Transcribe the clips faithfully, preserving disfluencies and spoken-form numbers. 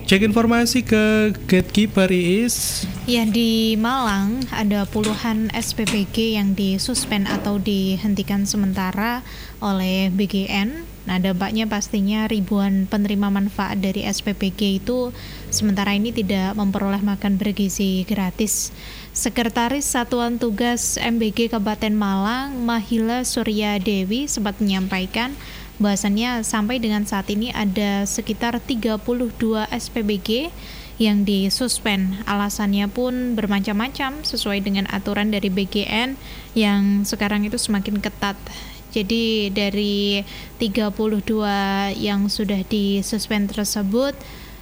Cek informasi ke Gatekeeper Iis. Ya, di Malang ada puluhan S P B G yang disuspend atau dihentikan sementara oleh B G N. Nah, dampaknya pastinya ribuan penerima manfaat dari S P B G itu sementara ini tidak memperoleh makan bergizi gratis. Sekretaris Satuan Tugas M B G Kabupaten Malang, Mahila Surya Dewi, sempat menyampaikan bahwasannya sampai dengan saat ini ada sekitar tiga puluh dua S P B G yang disuspend. Alasannya pun bermacam-macam sesuai dengan aturan dari B G N yang sekarang itu semakin ketat. Jadi dari tiga puluh dua yang sudah disuspend tersebut,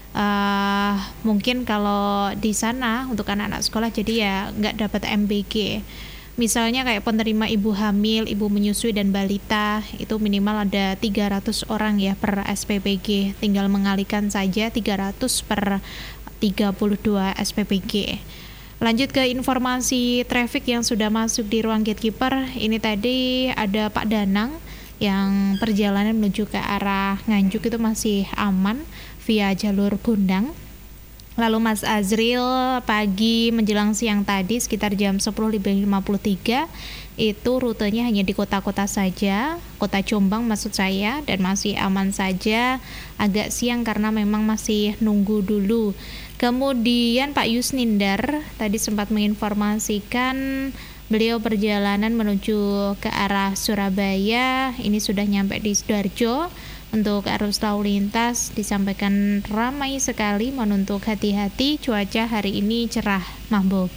uh, mungkin kalau di sana untuk anak-anak sekolah jadi ya nggak dapat M B G. Misalnya kayak penerima ibu hamil, ibu menyusui dan balita itu minimal ada tiga ratus orang ya per S P B G. Tinggal mengalihkan saja tiga ratus per tiga puluh dua S P B G. Lanjut ke informasi traffic yang sudah masuk di ruang Gatekeeper. Ini tadi ada Pak Danang yang perjalanan menuju ke arah Nganjuk itu masih aman via jalur Gondang. Lalu Mas Azril pagi menjelang siang tadi sekitar jam sepuluh lebih lima puluh tiga itu rutenya hanya di kota-kota saja, kota Jombang maksud saya, dan masih aman saja. Agak siang karena memang masih nunggu dulu. Kemudian Pak Yusnindar tadi sempat menginformasikan beliau perjalanan menuju ke arah Surabaya, ini sudah nyampe di Sidoarjo. Untuk arus lalu lintas disampaikan ramai sekali, mohon untuk hati-hati, cuaca hari ini cerah, Mahbub.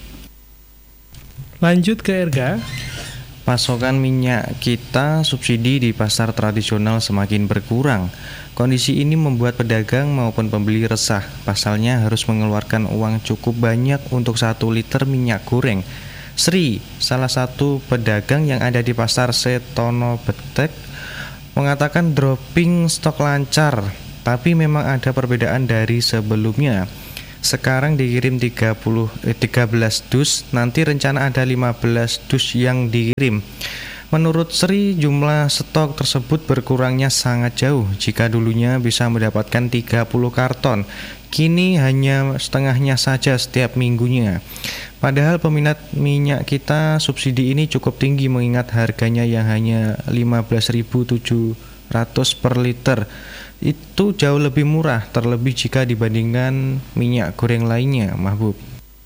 Lanjut ke Erga. Pasokan minyak kita subsidi di pasar tradisional semakin berkurang. Kondisi ini membuat pedagang maupun pembeli resah. Pasalnya harus mengeluarkan uang cukup banyak untuk satu liter minyak goreng. Sri, salah satu pedagang yang ada di pasar Setono Betek, mengatakan dropping stok lancar, tapi memang ada perbedaan dari sebelumnya. Sekarang dikirim tiga puluh, eh, tiga belas dus, nanti rencana ada lima belas dus yang dikirim. Menurut Sri, jumlah stok tersebut berkurangnya sangat jauh. Jika dulunya bisa mendapatkan tiga puluh karton, kini hanya setengahnya saja setiap minggunya. Padahal peminat minyak kita subsidi ini cukup tinggi mengingat harganya yang hanya lima belas ribu tujuh ratus per liter. Itu jauh lebih murah, terlebih jika dibandingkan minyak goreng lainnya, Mahbub.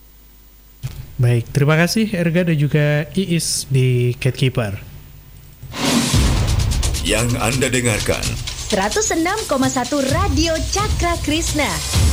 Baik, terima kasih Erga dan juga Iis di Gatekeeper. Yang Anda dengarkan seratus enam koma satu Radio Cakra Krishna.